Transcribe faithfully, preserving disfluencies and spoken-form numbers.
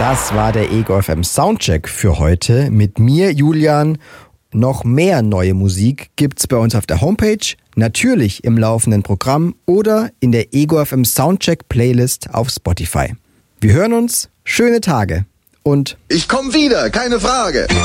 Das war der Ego F M Soundcheck für heute mit mir, Julian. Noch mehr neue Musik gibt's bei uns auf der Homepage, natürlich im laufenden Programm oder in der Ego F M Soundcheck Playlist auf Spotify. Wir hören uns, schöne Tage und ich komm wieder, keine Frage.